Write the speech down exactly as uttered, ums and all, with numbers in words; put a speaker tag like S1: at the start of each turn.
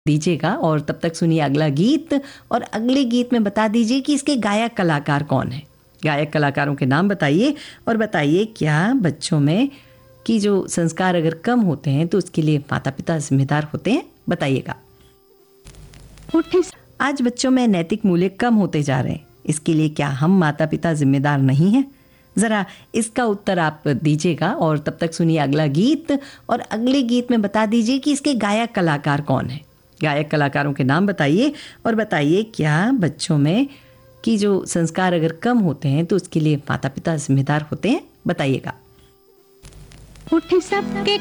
S1: दीजिएगा और तब तक सुनिए अगला गीत। और अगले गीत में बता दीजिए कि इसके गायक कलाकार कौन है। गायक कलाकारों के नाम बताइए और बताइए क्या बच्चों में कि जो संस्कार अगर कम होते हैं तो उसके लिए माता पिता जिम्मेदार होते हैं, बताइएगा। आज बच्चों में नैतिक मूल्य कम होते जा रहे हैं, इसके लिए क्या हम माता पिता जिम्मेदार नहीं हैं? ज़रा इसका उत्तर आप दीजिएगा और तब तक सुनिए अगला गीत। और अगले गीत में बता दीजिए कि इसके गायक कलाकार कौन है। गायक कलाकारों के नाम बताइए और बताइए क्या बच्चों में कि जो संस्कार अगर कम होते हैं तो उसके लिए माता पिता जिम्मेदार होते हैं, बताइएगा।